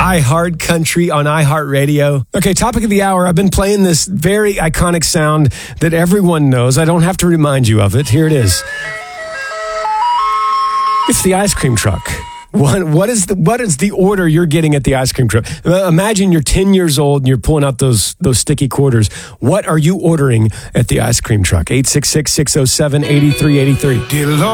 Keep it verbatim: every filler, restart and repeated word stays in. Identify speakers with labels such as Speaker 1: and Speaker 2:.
Speaker 1: iHeart Country on iHeartRadio. Okay, topic of the hour. I've been playing this very iconic sound that everyone knows. I don't have to remind you of it. Here it is. It's the ice cream truck. What, what is the what is the order you're getting at the ice cream truck? Uh, imagine you're ten years old and you're pulling out those those sticky quarters. What are you ordering at the ice cream truck? eight six six, six oh seven, eight three eight three.